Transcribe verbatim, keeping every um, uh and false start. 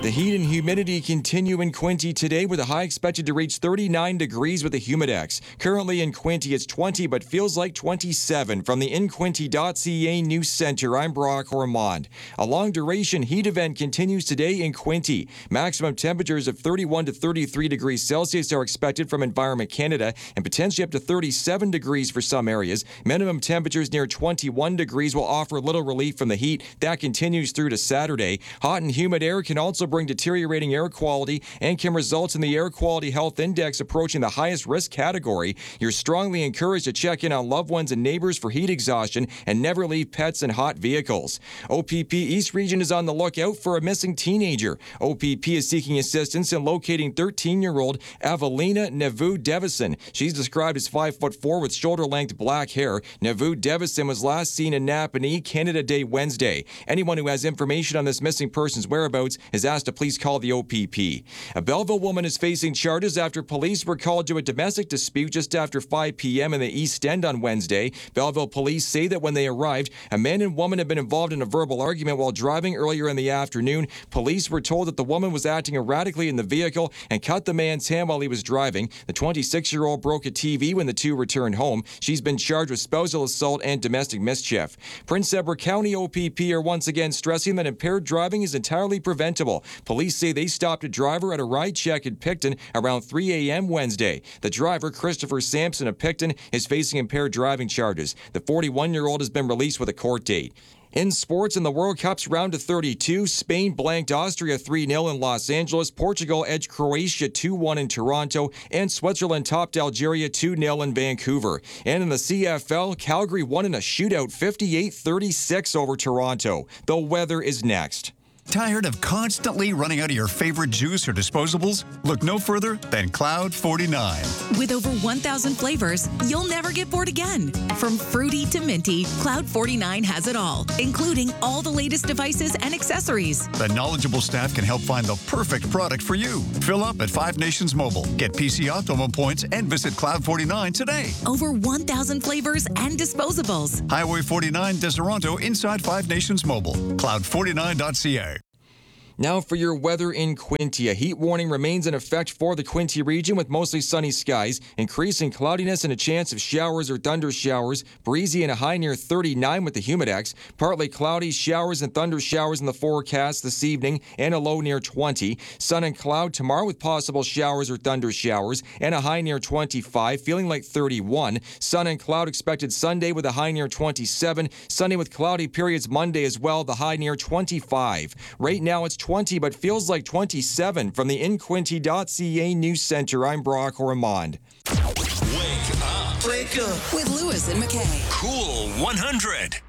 The heat and humidity continue in Quinte today with a high expected to reach thirty-nine degrees with a humidex. Currently in Quinte, it's twenty, but feels like twenty-seven. From the in quinte dot c a News Center, I'm Brock Ormond. A long-duration heat event continues today in Quinte. Maximum temperatures of thirty-one to thirty-three degrees Celsius are expected from Environment Canada and potentially up to thirty-seven degrees for some areas. Minimum temperatures near twenty-one degrees will offer little relief from the heat. That continues through to Saturday. Hot and humid air can also bring deteriorating air quality and can result in the Air Quality Health Index approaching the highest risk category. You're strongly encouraged to check in on loved ones and neighbors for heat exhaustion and never leave pets in hot vehicles. O P P East Region is on the lookout for a missing teenager. O P P is seeking assistance in locating thirteen-year-old Evelina Nevu Devison. She's described as five foot four with shoulder-length black hair. Nevu Devison was last seen in Napanee, Canada Day Wednesday. Anyone who has information on this missing person's whereabouts is asked to please call the O P P. A Belleville woman is facing charges after police were called to a domestic dispute just after five p.m. in the East End on Wednesday. Belleville police say that when they arrived, a man and woman had been involved in a verbal argument while driving earlier in the afternoon. Police were told that the woman was acting erratically in the vehicle and cut the man's hand while he was driving. The twenty-six-year-old broke a T V when the two returned home. She's been charged with spousal assault and domestic mischief. Prince Edward County O P P are once again stressing that impaired driving is entirely preventable. Police say they stopped a driver at a ride check in Picton around three a.m. Wednesday. The driver, Christopher Sampson of Picton, is facing impaired driving charges. The forty-one-year-old has been released with a court date. In sports, in the World Cup's round of thirty-two, Spain blanked Austria three nil in Los Angeles, Portugal edged Croatia two one in Toronto, and Switzerland topped Algeria two nil in Vancouver. And in the C F L, Calgary won in a shootout fifty-eight thirty-six over Toronto. The weather is next. Tired of constantly running out of your favorite juice or disposables? Look no further than Cloud forty-nine. With over one thousand flavors, you'll never get bored again. From fruity to minty, Cloud forty-nine has it all, including all the latest devices and accessories. The knowledgeable staff can help find the perfect product for you. Fill up at Five Nations Mobile. Get P C Optimum points and visit Cloud forty-nine today. Over one thousand flavors and disposables. Highway forty-nine, Deseronto, inside Five Nations Mobile. Cloud forty-nine dot c a. Now for your weather in Quinte. A heat warning remains in effect for the Quinte region with mostly sunny skies, increasing cloudiness and a chance of showers or thunder showers, breezy and a high near thirty-nine with the humidex, partly cloudy, showers and thunder showers in the forecast this evening and a low near twenty. Sun and cloud tomorrow with possible showers or thunder showers and a high near twenty-five, feeling like thirty-one. Sun and cloud expected Sunday with a high near twenty-seven. Sunny with cloudy periods Monday as well, the high near twenty-five. Right now it's twenty, but feels like twenty-seven. From the in quinte dot c a News Center, I'm Brock Ormond. Wake up. Wake up. With Lewis and McKay. Cool one hundred.